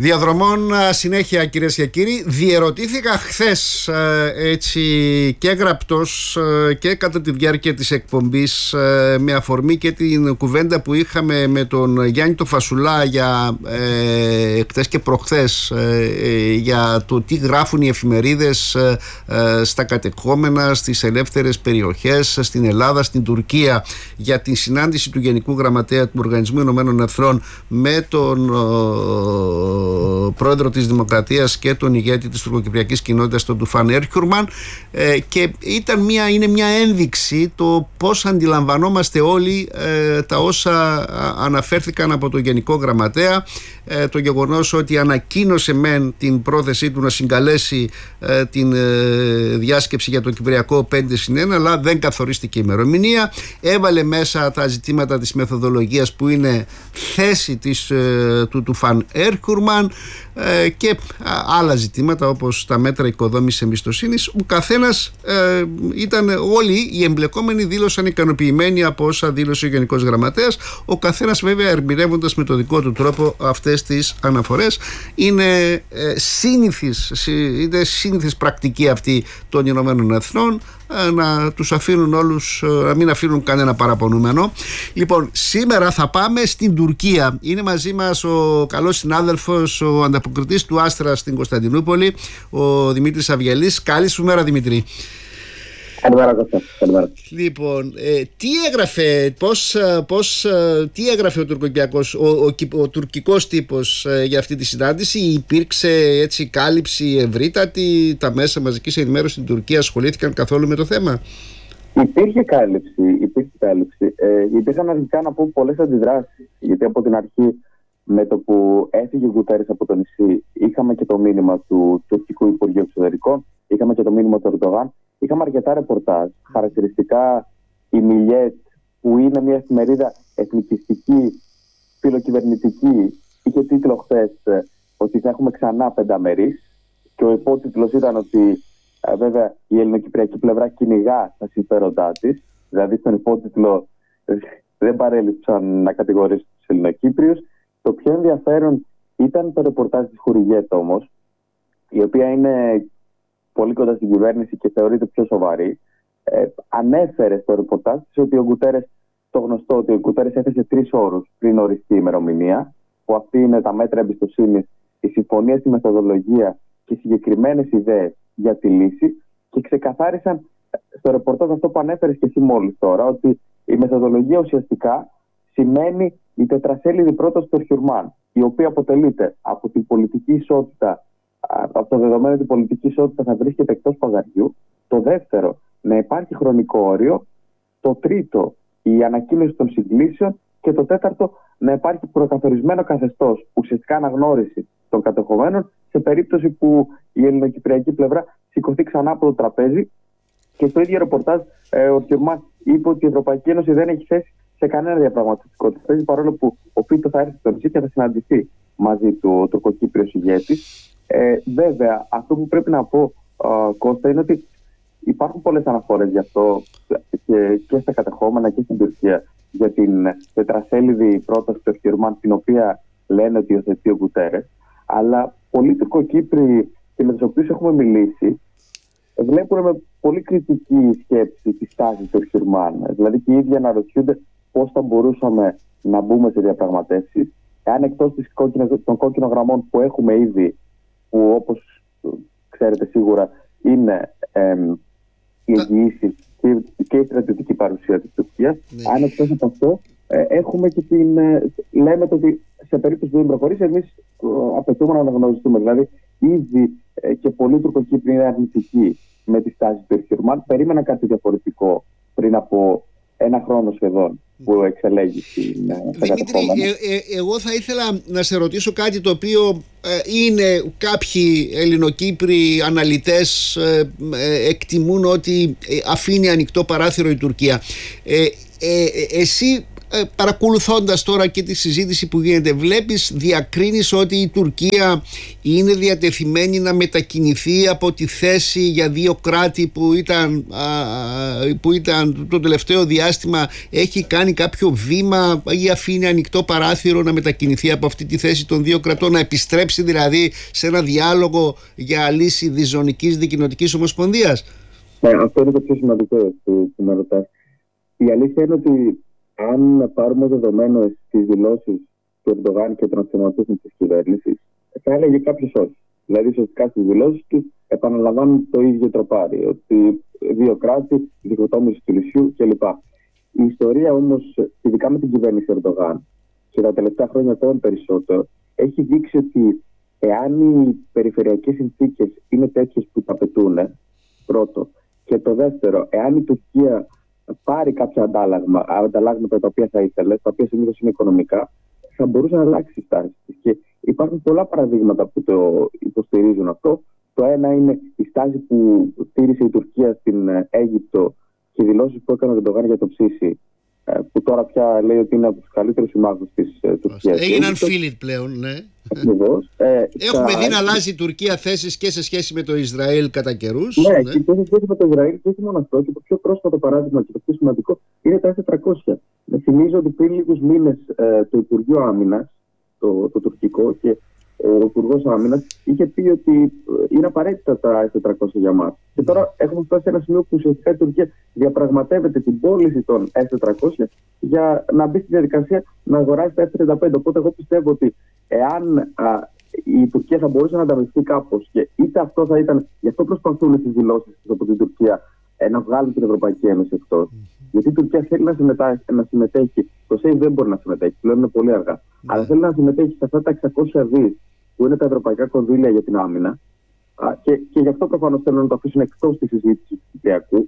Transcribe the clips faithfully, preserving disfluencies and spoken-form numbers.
Διαδρομών συνέχεια, κυρίες και κύριοι. Διερωτήθηκα χθες έτσι και γραπτός και κατά τη διάρκεια της εκπομπής, με αφορμή και την κουβέντα που είχαμε με τον Γιάννη το Φασουλά για ε, χθες και προχθές ε, για το τι γράφουν οι εφημερίδες ε, στα κατεχόμενα, στις ελεύθερες περιοχές, στην Ελλάδα, στην Τουρκία, για τη συνάντηση του Γενικού Γραμματέα του Οργανισμού Ηνωμένων Εθνών με τον ε, πρόεδρο της Δημοκρατίας και τον ηγέτη της τουρκοκυπριακής κοινότητας, τον Τουφάν Έρκιουρμαν, ε, και ήταν μια, είναι μια ένδειξη το πώς αντιλαμβανόμαστε όλοι ε, τα όσα αναφέρθηκαν από τον Γενικό Γραμματέα, ε, το γεγονός ότι ανακοίνωσε μεν την πρόθεσή του να συγκαλέσει ε, την ε, διάσκεψη για το Κυπριακό πέντε συν ένα, αλλά δεν καθορίστηκε η ημερομηνία. Έβαλε μέσα τα ζητήματα της μεθοδολογίας που είναι θέση της, ε, του Τουφάν Έρκιουρμαν, ε, και άλλα ζητήματα όπως τα μέτρα οικοδόμησης εμπιστοσύνης. Ο καθένας ε, ήταν, όλοι οι εμπλεκόμενοι δήλωσαν ικανοποιημένοι από όσα δήλωσε ο Γενικός Γραμματέας, ο καθένας βέβαια ερμηνεύοντας με το δικό του τρόπο αυτές τις αναφορές. Είναι ε, σύνηθις, είναι σύνηθις πρακτική αυτή των Ηνωμένων Εθνών, να τους αφήνουν όλους, να μην αφήνουν κανένα παραπονούμενο. Λοιπόν, σήμερα θα πάμε στην Τουρκία. Είναι μαζί μας ο καλός συνάδελφος, ο ανταποκριτής του Άστρα στην Κωνσταντινούπολη, ο Δημήτρης Αυγελής. Καλή σου μέρα, Δημήτρη. Καλημέρα, Κώστα. Καλημέρα. Λοιπόν, ε, τι έγραφε, πώς, πώς, τι έγραφε ο, τουρκοκυπριακός, ο, ο, ο τουρκικός τύπος ε, για αυτή τη συνάντηση? Υπήρξε έτσι κάλυψη ευρύτατη? Τα μέσα μαζικής ενημέρωσης στην Τουρκία ασχολήθηκαν καθόλου με το θέμα? Υπήρχε κάλυψη, υπήρχε κάλυψη. Ε, υπήρχαν αρχικά, να πω, πολλές αντιδράσεις, γιατί από την αρχή, με το που έφυγε ο Γκουτέρες από το νησί, είχαμε και το μήνυμα του τουρκικού Υπουργείου Εξωτερικών, είχαμε και το μήνυμα του Ερντογάν. Είχαμε αρκετά ρεπορτάζ. Χαρακτηριστικά η Μιλιέτ, που είναι μια εφημερίδα εθνικιστική, φιλοκυβερνητική, είχε τίτλο χθες ότι θα έχουμε ξανά πενταμερείς, και ο υπότιτλος ήταν ότι ε, βέβαια η ελληνοκυπριακή πλευρά κυνηγά τα συμφέροντά της. Δηλαδή στον υπότιτλο ε, δεν παρέλειψαν να κατηγορήσουν τους Ελληνοκύπριους. Το πιο ενδιαφέρον ήταν το ρεπορτάζ της Χουριγέτ όμως, η οποία είναι πολύ κοντά στην κυβέρνηση και θεωρείται πιο σοβαρή. Ε, ανέφερε στο ρεπορτάζ ότι ο Γκουτέρες, το γνωστό ότι ο Γκουτέρες έθεσε τρεις όρους πριν οριστεί η ημερομηνία, που αυτοί είναι τα μέτρα εμπιστοσύνης, η συμφωνία στη μεθοδολογία και συγκεκριμένες ιδέες για τη λύση, και ξεκαθάρισαν στο ρεπορτάζ αυτό που ανέφερες και εσύ μόλις τώρα, ότι η μεθοδολογία ουσιαστικά σημαίνει η τετρασέλιδη πρόταση του Ερκιουρμάν, η οποία αποτελείται από την πολιτική ισότητα, από το δεδομένο ότι η πολιτική ισότητα θα βρίσκεται εκτός παζαριού. Το δεύτερο, να υπάρχει χρονικό όριο. Το τρίτο, η ανακοίνωση των συγκλήσεων. Και το τέταρτο, να υπάρχει προκαθορισμένο καθεστώς, ουσιαστικά αναγνώριση των κατεχομένων, σε περίπτωση που η ελληνοκυπριακή πλευρά σηκωθεί ξανά από το τραπέζι. Και στο ίδιο ρεπορτάζ, ε, ο Ερκιουρμάν είπε ότι η Ευρωπαϊκή Ένωση δεν έχει θέση σε κανένα διαπραγματευτικό τραπέζι, παρόλο που ο Φίτο θα έρθει στο νησί και θα συναντηθεί μαζί του ο τουρκοκύπριος ηγέτης. Ε, βέβαια, αυτό που πρέπει να πω, α, Κώστα, είναι ότι υπάρχουν πολλές αναφορές γι' αυτό και, και στα κατεχόμενα και στην Τουρκία για την τετρασέλιδη πρόταση του Ερκιουρμάν, την οποία λένε ότι υιοθετεί ο Γκουτέρες. Αλλά πολλοί Τουρκοκύπροι και με τους οποίους έχουμε μιλήσει βλέπουν με πολύ κριτική σκέψη τη στάση του Ερκιουρμάν. Δηλαδή και οι ίδιοι αναρωτιούνται πώς θα μπορούσαμε να μπούμε σε διαπραγματεύσεις, αν εκτός των κόκκινων γραμμών που έχουμε ήδη, που όπως ξέρετε σίγουρα είναι ε, η εγγυήση και, και η στρατιωτική παρουσία της Τουρκίας, ναι. Αν εκτός από αυτό ε, έχουμε και την... Ε, λέμε ότι σε περίπτωση που δεν προχωρήσει, εμείς ε, απαιτούμε να αναγνωριστούμε. Δηλαδή ήδη ε, και πολλοί Τουρκοκύπροι είναι αρνητικοί με τη στάση του Ερκιουρμάν. Περίμενα κάτι διαφορετικό πριν από ένα χρόνο σχεδόν που εξελέγει στην Δημήτρη, ε, ε, εγώ θα ήθελα να σε ρωτήσω κάτι το οποίο ε, είναι κάποιοι Ελληνοκύπροι αναλυτές ε, ε, εκτιμούν ότι αφήνει ανοιχτό παράθυρο η Τουρκία. Ε, ε, ε, εσύ ε, παρακολουθώντας τώρα και τη συζήτηση που γίνεται, βλέπεις, διακρίνεις ότι η Τουρκία είναι διατεθειμένη να μετακινηθεί από τη θέση για δύο κράτη που ήταν, α, που ήταν το τελευταίο διάστημα, έχει κάνει κάποιο βήμα ή αφήνει ανοιχτό παράθυρο να μετακινηθεί από αυτή τη θέση των δύο κρατών, να επιστρέψει δηλαδή σε ένα διάλογο για λύση διζωνικής δικοινοτικής ομοσπονδίας? Ναι, αυτό είναι το πιο σημαντικό που, που με ρωτάς. Η αλήθεια είναι ότι αν πάρουμε δεδομένο τις δηλώσεις του Ερντογάν και των αξιωματούχων της κυβέρνησης, θα έλεγε κάποιος όχι. Δηλαδή, ουσιαστικά στις δηλώσεις του επαναλαμβάνουν το ίδιο τροπάρι, ότι δύο κράτη, διχοτόμηση του νησιού κλπ. Η ιστορία όμως, ειδικά με την κυβέρνηση Ερντογάν και τα τελευταία χρόνια ακόμα περισσότερο, έχει δείξει ότι εάν οι περιφερειακές συνθήκες είναι τέτοιες που τα απαιτούν, πρώτο, και το δεύτερο, εάν η Τουρκία πάρει κάποια αντάλλαγμα, ανταλλάγματα τα οποία θα ήθελε, τα οποία συνήθως είναι οικονομικά, θα μπορούσε να αλλάξει η στάση της. Και υπάρχουν πολλά παραδείγματα που το υποστηρίζουν αυτό. Το ένα είναι η στάση που τήρησε η Τουρκία στην Αίγυπτο και οι δηλώσεις που έκανε ο Ερντογάν για το Ψήσι, που τώρα πια λέει ότι είναι από τους καλύτερους συμμάχους της Τουρκίας. Έγιναν φίλοι πλέον, ναι. Ακριβώς. Ε, Έχουμε τα... δει να αλλάζει η Τουρκία θέσεις και σε σχέση με το Ισραήλ κατά καιρούς. Ναι, ναι. και σε σχέση με το Ισραήλ, και όχι μόνο αυτό, και το πιο πρόσφατο παράδειγμα και το πιο σημαντικό είναι τα ες τετρακόσια. Με θυμίζω ότι πριν λίγους μήνες ε, το Υπουργείο Άμυνας, το, το τουρκικό, και ο Υπουργός Άμυνας είχε πει ότι είναι απαραίτητα τα ες τετρακόσια για μας. Και τώρα έχουμε φτάσει σε ένα σημείο που ουσιαστικά η Τουρκία διαπραγματεύεται την πώληση των ες τετρακόσια για να μπει στη διαδικασία να αγοράσει τα εφ τριάντα πέντε. Οπότε εγώ πιστεύω ότι εάν α, η Τουρκία θα μπορούσε να ανταμυφθεί κάπως, και είτε αυτό θα ήταν, γι' αυτό προσπαθούν στις δηλώσεις τους από την Τουρκία ε, να βγάλουν την Ευρωπαϊκή Ένωση εκτός. Mm-hmm. Γιατί η Τουρκία θέλει να, συμμετά, να συμμετέχει. Το ΣΕΙ δεν μπορεί να συμμετέχει, πλέον είναι πολύ αργά. Mm-hmm. Αλλά θέλει να συμμετέχει σε αυτά τα εξακόσια δις που είναι τα ευρωπαϊκά κονδύλια για την άμυνα. Α, και, και γι' αυτό προφανώς θέλουν να το αφήσουν εκτός της συζήτησης του Κυπριακού.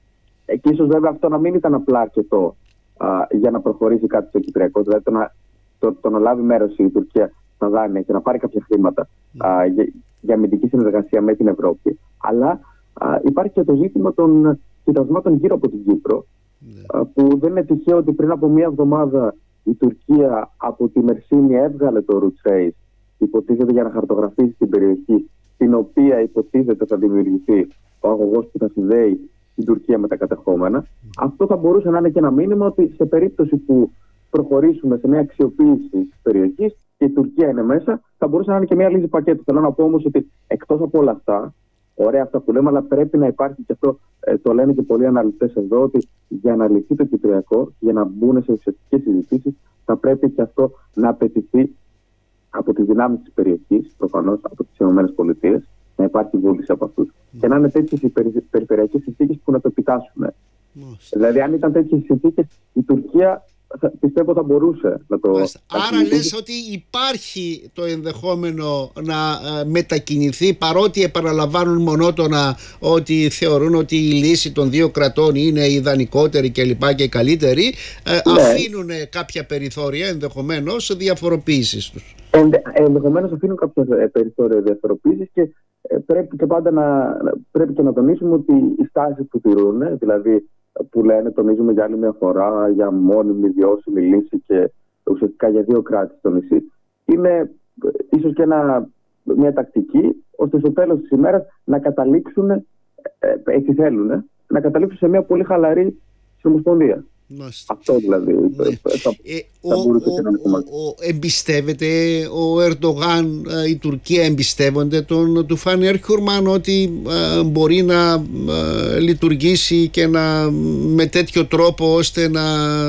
Ε, και ίσως βέβαια αυτό να μην ήταν απλά αρκετό α, για να προχωρήσει κάτι στο Κυπριακό. Δηλαδή το να, το, το να λάβει μέρος η Τουρκία στα δάνεια και να πάρει κάποια χρήματα mm. α, για, για αμυντική συνεργασία με την Ευρώπη. Αλλά α, υπάρχει και το ζήτημα των κοιτασμάτων γύρω από την Κύπρο, mm. α, που δεν είναι τυχαίο ότι πριν από μία εβδομάδα η Τουρκία από τη Μερσίνη έβγαλε το Roots Race, υποτίθεται για να χαρτογραφήσει την περιοχή, στην οποία υποτίθεται θα δημιουργηθεί ο αγωγός που θα συνδέει την Τουρκία με τα κατεχόμενα. Mm. Αυτό θα μπορούσε να είναι και ένα μήνυμα ότι σε περίπτωση που προχωρήσουμε σε μια αξιοποίηση της περιοχής και η Τουρκία είναι μέσα, θα μπορούσε να είναι και μια λύση πακέτου. Θέλω να πω όμως ότι εκτός από όλα αυτά, ωραία αυτά που λέμε, αλλά πρέπει να υπάρχει και αυτό, ε, το λένε και πολλοί αναλυτές εδώ, ότι για να λυθεί το Κυπριακό, για να μπουν σε ουσιαστικές συζητήσεις, θα πρέπει και αυτό να απαιτηθεί από τις δυνάμεις της περιοχής, προφανώς από τις ΗΠΑ, να υπάρχει βούληση από αυτούς. Mm. Και να είναι τέτοιες οι περι, περιφερειακές συνθήκες που να το επιτάσσουν. Mm. Δηλαδή, αν ήταν τέτοιες οι συνθήκες, η Τουρκία θα, πιστεύω θα μπορούσε να το... Άρα να λες ότι υπάρχει το ενδεχόμενο να ε, μετακινηθεί, παρότι επαναλαμβάνουν μονότονα ότι θεωρούν ότι η λύση των δύο κρατών είναι ιδανικότερη και λοιπά και καλύτερη, ε, ναι. αφήνουν κάποια περιθώρια ενδεχομένως διαφοροποίησης τους. Ενδε, ενδεχομένως αφήνουν κάποια περιθώρια διαφοροποίησης και ε, πρέπει και πάντα να, πρέπει και να τονίσουμε ότι οι στάσεις που τηρούν, δηλαδή που λένε, τονίζουμε για άλλη μια φορά, για μόνιμη βιώσιμη λύση και ουσιαστικά για δύο κράτη στο νησί, είναι ίσως και ένα, μια τακτική ώστε στο τέλος της ημέρας να καταλήξουν, ε, έτσι θέλουν, να καταλήξουν σε μια πολύ χαλαρή συνομοσπονδία. Μάλιστα. Αυτό δηλαδή ναι. θα, ε, θα ο, μπορούσε ο, και να είναι κομμάτι. Εμπιστεύεται ο Ερντογάν, η Τουρκία εμπιστεύονται τον Τουφάν Έρχουρμαν ότι α, μπορεί να α, λειτουργήσει και να με τέτοιο τρόπο ώστε να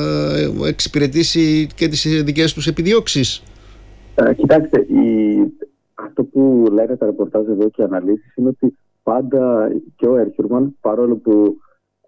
εξυπηρετήσει και τις δικές τους επιδιώξεις? Ε, κοιτάξτε, η, αυτό που λένε τα ρεπορτάζ εδώ και οι αναλύσεις είναι ότι πάντα και ο Έρχουρμαν, παρόλο που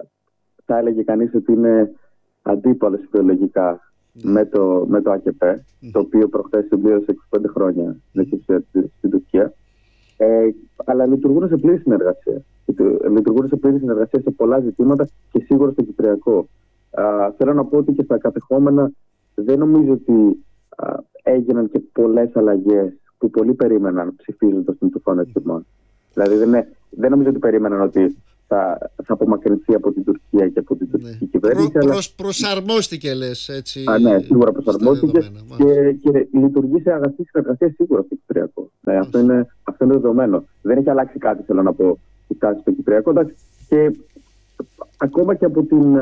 θα έλεγε κανείς ότι είναι αντίπαλος ιδεολογικά mm. με, το, με το ΑΚΕΠΕ, mm. το οποίο προχθές συμπλήρωσε είκοσι πέντε χρόνια στην Τουρκία, ε, αλλά λειτουργούν σε πλήρη συνεργασία. Λειτουργούν σε πλήρη συνεργασία σε πολλά ζητήματα και σίγουρα στο Κυπριακό. Α, θέλω να πω ότι και στα κατεχόμενα δεν νομίζω ότι α, έγιναν και πολλές αλλαγές που πολλοί περίμεναν ψηφίζοντας την Τουφάν Έρχουρμαν. Δηλαδή δεν, δεν νομίζω ότι περίμεναν ότι θα, θα απομακρυνθεί από την Τουρκία και από την τουρκική ναι. κυβέρνηση. Προ, αλλά... προς, προσαρμόστηκε, λες, έτσι. Α, ναι, σίγουρα προσαρμόστηκε και, και λειτουργεί σε αγαστή συνεργασία σίγουρα στο Κυπριακό. Ναι, αυτό, είναι, αυτό είναι δεδομένο. Δεν έχει αλλάξει κάτι, θέλω να πω, η τάση στο Κυπριακό. Και ακόμα και από την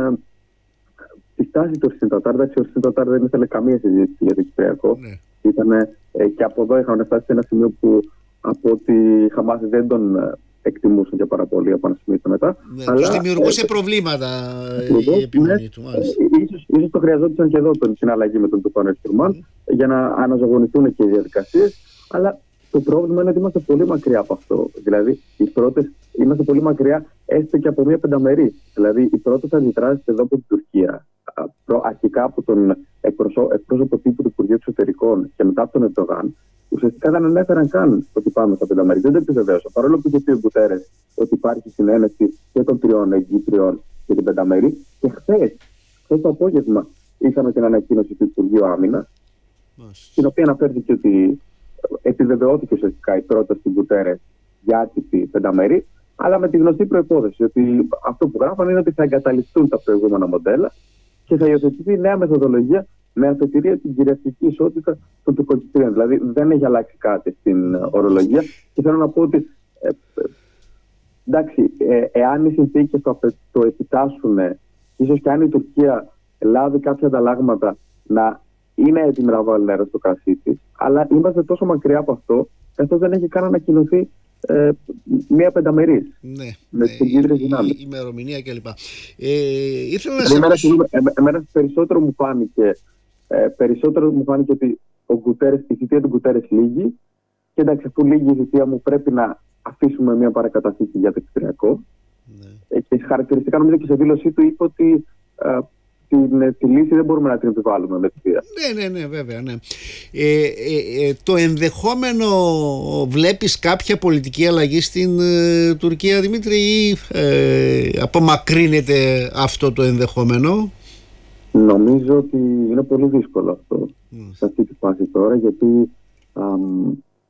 τη στάση του Ορσίν Τατάρ, ο Ορσίν Τατάρ δεν ήθελε καμία συζήτηση για το Κυπριακό. Ναι. Ήτανε, ε, και από εδώ είχαν φτάσει σε ένα σημείο που από ότι οι Χαμάς δεν τον εκτιμούσαν και πάρα πολύ από ένα σημείο και μετά. Ναι, αλλά τους δημιουργούσε ε, προβλήματα ε, η επιμονή ναι, του. Μάλιστα. Ε, ίσως, ίσως το χρειαζόντουσαν και εδώ τον συναλλαγή με τον Τουρκάνο Ερτουρμάν mm. για να αναζωογονηθούν και οι διαδικασίες. Αλλά το πρόβλημα είναι ότι είμαστε πολύ μακριά από αυτό. Δηλαδή, οι πρώτες είμαστε πολύ μακριά έστω και από μια πενταμερή. Δηλαδή, οι πρώτες αντιδράσεις εδώ από την Τουρκία, αρχικά από τον εκπρόσωπο τύπου του Υπουργείου Εξωτερικών και μετά από τον Ερντογάν, ουσιαστικά δεν ανέφεραν καν ότι πάμε στα πενταμερή. Δεν το επιβεβαίωσαν. Παρόλο που είχε πει ο Γκουτέρες ότι υπάρχει συνένεση και των τριών Αιγύπριων και την πενταμερή. Και χθες, χθες το απόγευμα, είχαμε την ανακοίνωση του Υπουργείου Άμυνας, στην οποία αναφέρθηκε ότι επιβεβαιώθηκε ουσιαστικά η πρόταση του Γκουτέρες για άτυπη πενταμερή, αλλά με τη γνωστή προϋπόθεση ότι αυτό που γράφαν είναι ότι θα εγκαταλειφθούν τα προηγούμενα μοντέλα και θα υιοθετηθεί νέα μεθοδολογία με αφετηρία την κυριαρχική ισότητα των τουρκοκυπρίων. Δηλαδή δεν έχει αλλάξει κάτι στην ορολογία και θέλω να πω ότι ε, εντάξει, ε, εάν οι συνθήκες το, το επιτάσσουν, ίσως και αν η Τουρκία λάβει κάποια ανταλλάγματα να είναι έτοιμη να βάλει νερό στο κρασί της, αλλά είμαστε τόσο μακριά από αυτό, καθώς δεν έχει καν ανακοινωθεί ε, μία πενταμερής. Ναι, με τις κεντρικές δυνάμεις. Η ημερομηνία κλπ. Ε, ήθελα να σε ρωτήσω. Εμένα περισσότερο μου φάνηκε, ε, περισσότερο μου φάνηκε ότι ο Γκουτέρες, η θητεία του Γκουτέρες λύγει. Και εντάξει, αφού λύγει η θητεία μου, πρέπει να αφήσουμε μία παρακαταθήκη για το Κυπριακό. Ναι. Ε, και χαρακτηριστικά, νομίζω και σε δήλωσή του, είπε ότι ε, Την, τη λύση δεν μπορούμε να την επιβάλλουμε με τη βία. Ναι, ναι, ναι, βέβαια. Ναι. Ε, ε, ε, το ενδεχόμενο, βλέπεις κάποια πολιτική αλλαγή στην ε, Τουρκία, Δημήτρη, ή ε, απομακρύνεται αυτό το ενδεχόμενο? Νομίζω ότι είναι πολύ δύσκολο αυτό mm. σε αυτή τη φάση τώρα, γιατί αμ,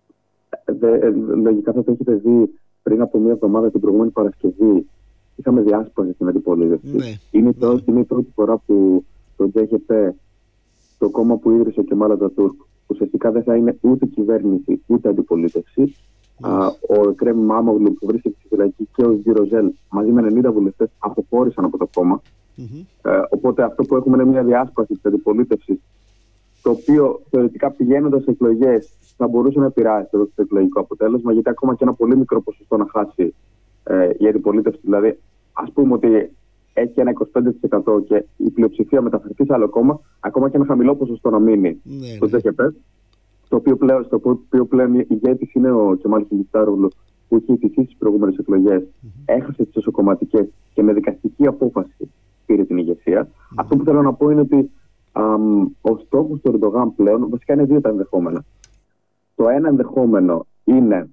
δε, λογικά θα το έχετε δει πριν από μία εβδομάδα, την προηγούμενη Παρασκευή. Είχαμε διάσπαση στην αντιπολίτευση. Ναι. Είναι, ναι. Το, είναι η πρώτη φορά που το τζέι χε πι, το κόμμα που ίδρυσε ο Κεμάλ Ατατούρκ, ουσιαστικά δεν θα είναι ούτε κυβέρνηση ούτε αντιπολίτευση. Ναι. Α, ο Εκρέμ Μάμογλου που βρίσκεται στη φυλακή και ο Ζιροζέλ μαζί με ενενήντα βουλευτές αποχώρησαν από το κόμμα. Mm-hmm. Ε, οπότε αυτό που έχουμε είναι μια διάσπαση της αντιπολίτευσης, το οποίο θεωρητικά πηγαίνοντας σε εκλογές θα μπορούσε να επηρεάσει το εκλογικό αποτέλεσμα, γιατί ακόμα και ένα πολύ μικρό ποσοστό να χάσει ε, η αντιπολίτευση, δηλαδή ας πούμε ότι έχει ένα είκοσι πέντε τοις εκατό και η πλειοψηφία μεταφερθεί σε άλλο κόμμα, ακόμα και ένα χαμηλό ποσοστό να μείνει ναι, στο τζέι χε πι, στο οποίο πλέον, στο οποίο πλέον ηγέτης είναι ο Κεμάλ Κιλιστάρογλου, που είχε ιτηθεί στις προηγούμενες εκλογές, mm-hmm. έχασε τις εσωκομματικές και με δικαστική απόφαση πήρε την ηγεσία. Mm-hmm. Αυτό που θέλω να πω είναι ότι αμ, ο στόχος του Ερντογάν πλέον, βασικά είναι δύο τα ενδεχόμενα. Το ένα ενδεχόμενο είναι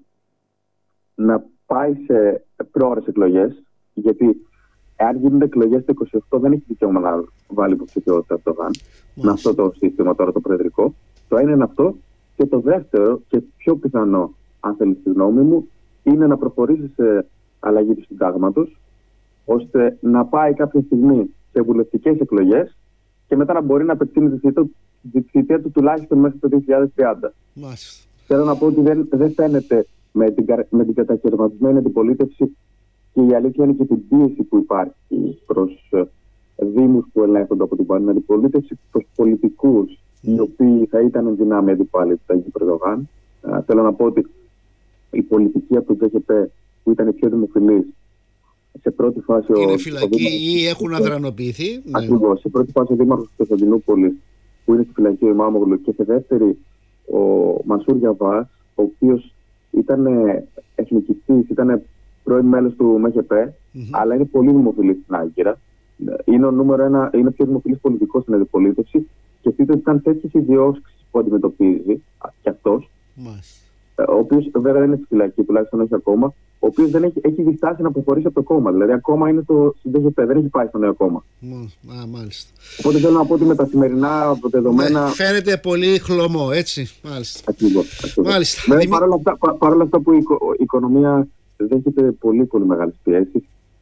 να πάει σε πρόωρες εκλογές, γιατί εάν γίνονται εκλογές το είκοσι οκτώ δεν έχει δικαίωμα να βάλει υποψηφιότητα το Ερντογάν με αυτό το σύστημα τώρα το προεδρικό. Το ένα είναι αυτό. Και το δεύτερο και πιο πιθανό, αν θέλει τη γνώμη μου, είναι να προχωρήσει σε αλλαγή του συντάγματος, ώστε να πάει κάποια στιγμή σε βουλευτικές εκλογές και μετά να μπορεί να απευθύνει τη θητεία του τουλάχιστον μέχρι το δύο χιλιάδες τριάντα. Μάλιστα. Θέλω να πω ότι δεν, δεν φαίνεται με την, με την κατακαιρματισμένη αντιπολίτευση, και η αλήθεια είναι και την πίεση που υπάρχει προς δήμους που ελέγχονται από την παλιά αντιπολίτευση, προς πολιτικούς οι οποίοι θα ήταν εν δυνάμει αντιπάλοι του Ταγί Ερντογάν. Θέλω να πω ότι η πολιτική από το τζέι χε πι που ήταν η πιο δημοφιλής, σε πρώτη φάση. Είναι φυλακοί ή έχουν αδρανοποιηθεί. Ακριβώς. Σε πρώτη φάση ο Δήμαρχος της Κωνσταντινούπολης που είναι στη φυλακή ο Ημάμογλου, και σε δεύτερη ο Μανσούρ Γιαβάς, ο οποίος ήταν εθνικιστής, ήταν πρώην μέλος του εμ χε πι, mm-hmm. αλλά είναι πολύ δημοφιλής στην Άγκυρα. Είναι ο νούμερο ένα, είναι πιο δημοφιλής πολιτικός στην αντιπολίτευση. Και σκεφτείτε ότι ήταν τέτοιες ιδιώξεις που αντιμετωπίζει κι αυτός, mm-hmm. ο οποίος βέβαια δεν είναι στη φυλακή, τουλάχιστον όχι ακόμα, ο οποίος δεν έχει, έχει διστάσει να αποχωρήσει από το κόμμα. Δηλαδή, ακόμα είναι το τζέι χε πι, δεν έχει πάει στο νέο κόμμα. Mm, μάλιστα. Οπότε θέλω να πω ότι με τα σημερινά δεδομένα. Ναι, φαίνεται πολύ χλωμό, έτσι. Μάλιστα. Ακριβώς. Μάλιστα. Δημι... Παρ' όλα αυτά, πα, παρ' όλα αυτά που η, η οικονομία δέχεται πολύ, πολύ μεγάλες πιέσεις.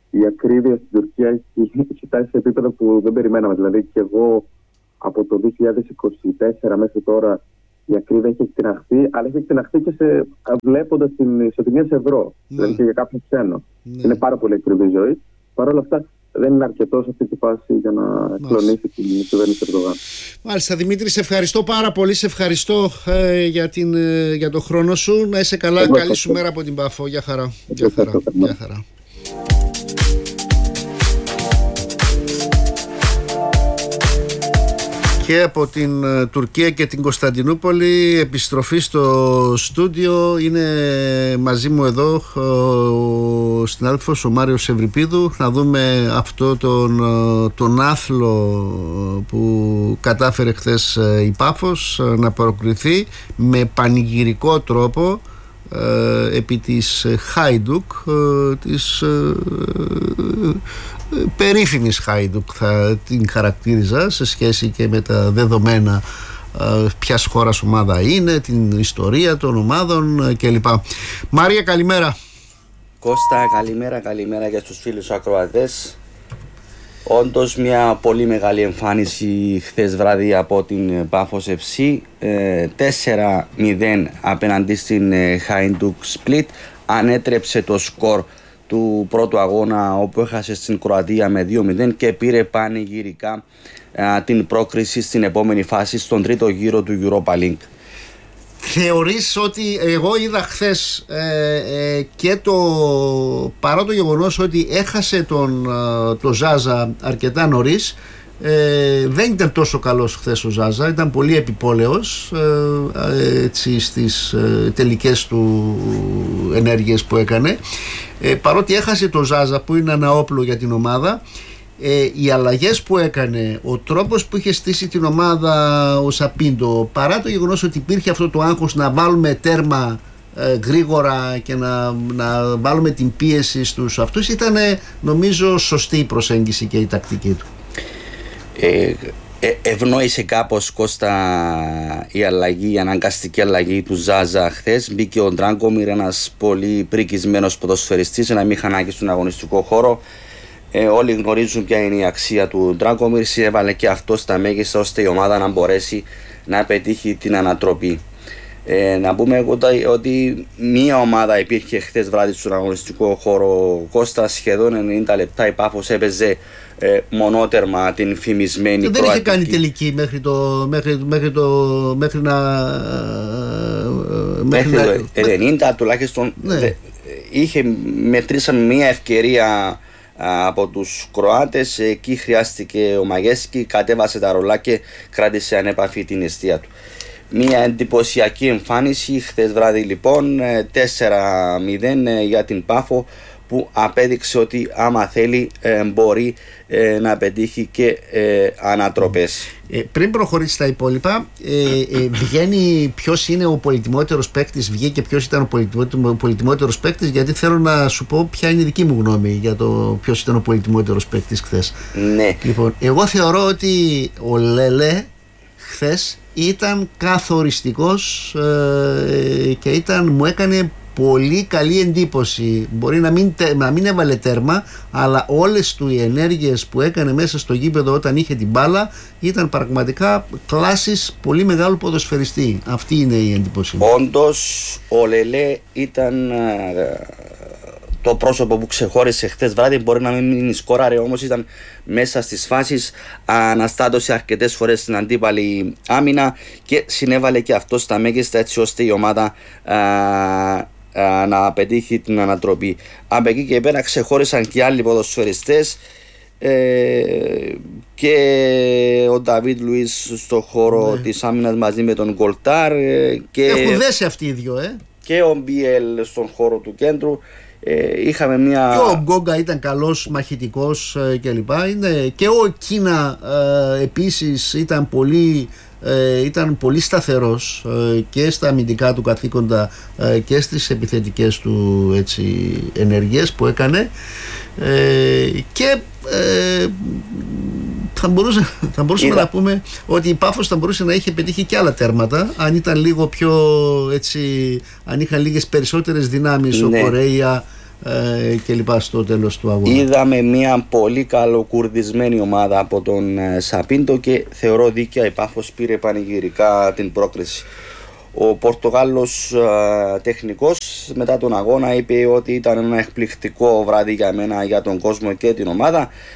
η ακρίβεια στην Τουρκία έχει, έχει φτάσει σε επίπεδα που δεν περιμέναμε. Δηλαδή και εγώ από το δύο χιλιάδες είκοσι τέσσερα μέχρι τώρα η ακρίβεια έχει εκτιναχθεί, αλλά έχει εκτιναχθεί και σε, βλέποντας την ισοτιμία σε ευρώ, ναι. δηλαδή και για κάποιον ξένο. Ναι. Είναι πάρα πολύ ακριβή η ζωή. Παρ' όλα αυτά δεν είναι αρκετό σε αυτή τη φάση για να κλονίσει την κυβέρνηση Ερντογάν. Μάλιστα, Δημήτρη, σε ευχαριστώ πάρα πολύ. Σε ευχαριστώ ε, για, την, ε, για τον χρόνο σου. Να είσαι καλά. Εγώ καλή σου μέρα από την Πάφο. Γεια χαρά. Γεια χαρά. Γεια χαρά. Και από την Τουρκία και την Κωνσταντινούπολη επιστροφή στο στούντιο. Είναι μαζί μου εδώ ο συνάδελφος ο Μάριος Ευρυπίδου. Να δούμε αυτό τον, τον άθλο που κατάφερε χθες η Πάφος να παρακολουθεί με πανηγυρικό τρόπο ε, επί της Χάιντουκ, ε, της ε, ε, περίφημης Χάιντουκ θα την χαρακτήριζα, σε σχέση και με τα δεδομένα ε, ποιας χώρας ομάδα είναι, την ιστορία των ομάδων κλπ. Μάρια, καλημέρα. Κώστα, καλημέρα, καλημέρα και στους φίλους ακροατές. Όντως μια πολύ μεγάλη εμφάνιση χθες βράδυ από την Πάφος εφ σι, τέσσερα μηδέν απέναντι στην Hajduk Split. Ανέτρεψε το σκορ του πρώτου αγώνα όπου έχασε στην Κροατία με δύο μηδέν και πήρε πανηγυρικά την πρόκριση στην επόμενη φάση, στον τρίτο γύρο του Europa League. Θεωρείς ότι εγώ είδα χθες ε, ε, και το παρά το γεγονός ότι έχασε τον το Ζάζα αρκετά νωρίς, ε, δεν ήταν τόσο καλός χθες ο Ζάζα, ήταν πολύ επιπόλαιος ε, έτσι, στις ε, τελικές του ενέργειες που έκανε, ε, παρότι έχασε τον Ζάζα που είναι ένα όπλο για την ομάδα. Ε, οι αλλαγές που έκανε, ο τρόπος που είχε στήσει την ομάδα ο Σαπίντο, παρά το γεγονός ότι υπήρχε αυτό το άγχος να βάλουμε τέρμα ε, γρήγορα και να, να βάλουμε την πίεση στους αυτούς, ήταν νομίζω σωστή η προσέγγιση και η τακτική του. ε, ε, Ευνόησε κάπως, Κώστα, η αλλαγή, η αναγκαστική αλλαγή του Ζάζα χθες. Μπήκε ο Ντράγκομιρ, ένας πολύ πρικισμένος ποδοσφαιριστής, ένα μηχανάκι στον αγωνιστικό χώρο. Ε, όλοι γνωρίζουν ποια είναι η αξία του Ντράγκομιρ. Έβαλε και αυτό στα μέγιστα ώστε η ομάδα να μπορέσει να πετύχει την ανατροπή. Ε, να πούμε ότι μία ομάδα υπήρχε χθες βράδυ στον αγωνιστικό χώρο, Κώστα, σχεδόν ενενήντα λεπτά η Πάφος έπαιζε ε, μονότερμα την φημισμένη δεν Κροατική. Δεν είχε κάνει τελική μέχρι, το, μέχρι, μέχρι, το, μέχρι να... Μέχρι, μέχρι το ενενήντα τουλάχιστον, ναι. δε, είχε μετρήσαμε μία ευκαιρία από τους Κροάτες. Εκεί χρειάστηκε ο Μαγέσκι, κατέβασε τα ρολά και κράτησε ανέπαφη την αιστεία του. Μια εντυπωσιακή εμφάνιση χθες βράδυ λοιπόν, τέσσερα μηδέν για την Πάφο, που απέδειξε ότι άμα θέλει ε, μπορεί ε, να πετύχει και ε, ανατροπές. Ε, πριν προχωρήσει στα υπόλοιπα, ε, ε, βγαίνει ποιος είναι ο πολυτιμότερος παίκτης, βγήκε ποιος ήταν ο πολυτιμότερος, πολυτιμότερος παίκτης, γιατί θέλω να σου πω ποια είναι η δική μου γνώμη για το ποιος ήταν ο πολυτιμότερος παίκτης χθες. Ναι. Λοιπόν, εγώ θεωρώ ότι ο Λέλε χθες ήταν καθοριστικός ε, και ήταν, μου έκανε πολύ καλή εντύπωση. Μπορεί να μην, να μην έβαλε τέρμα, αλλά όλες του οι ενέργειες που έκανε μέσα στο γήπεδο όταν είχε την μπάλα ήταν πραγματικά κλάσης πολύ μεγάλου ποδοσφαιριστή. Αυτή είναι η εντύπωση μου. Όντως ο Λελέ ήταν το πρόσωπο που ξεχώρισε χθες βράδυ. Μπορεί να μην σκόραρε, όμως ήταν μέσα στις φάσεις, αναστάτωσε αρκετές φορές στην αντίπαλη άμυνα και συνέβαλε και αυτό στα μέγιστα, έτσι ώστε η ομάδα α, α, να πετύχει την ανατροπή. Από εκεί και πέρα ξεχώρισαν και άλλοι ποδοσφαιριστές, ε, και ο Νταβίτ Λουίς στο χώρο, ναι, της άμυνας μαζί με τον Γκολτάρ, και έχουν δέσει αυτοί οι δυο, ε? και ο Μπιέλ στον χώρο του κέντρου. Ε, είχαμε μια... Και ο Γκόγκα ήταν καλός μαχητικός ε, κλπ. Είναι, και ο Κίνα ε, επίσης ήταν πολύ, ε, ήταν πολύ σταθερός ε, και στα αμυντικά του καθήκοντα ε, και στις επιθετικές του έτσι, ενεργειές που έκανε, ε, και ε, θα, μπορούσε, θα μπορούσαμε Είδα. να πούμε ότι η Πάφος θα μπορούσε να είχε πετύχει και άλλα τέρματα αν ήταν λίγο πιο έτσι, αν είχαν λίγες περισσότερες δυνάμεις, ναι, ο Κορέια ε, και λοιπά στο τέλος του αγώνα. Είδαμε μια πολύ καλοκουρδισμένη ομάδα από τον ε, Σαπίντο και θεωρώ δίκαια η Πάφος πήρε πανηγυρικά την πρόκριση. Ο Πορτογάλος ε, τεχνικός μετά τον αγώνα είπε ότι ήταν ένα εκπληκτικό βράδυ για μένα, για τον κόσμο και την ομάδα.